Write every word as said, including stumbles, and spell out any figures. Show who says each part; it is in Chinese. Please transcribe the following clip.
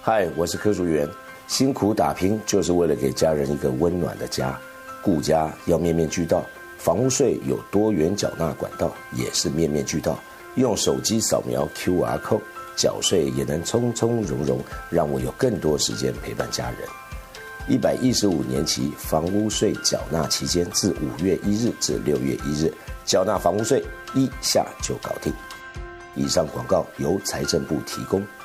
Speaker 1: 嗨，我是柯淑媛。辛苦打拼就是为了给家人一个温暖的家，顾家要面面俱到。房屋税有多元缴纳管道，也是面面俱到。用手机扫描 Q R code 缴税也能从从容容，让我有更多时间陪伴家人。一百一十五年期房屋税缴纳期间，自五月一日至六月一日，缴纳房屋税一下就搞定。以上广告由财政部提供。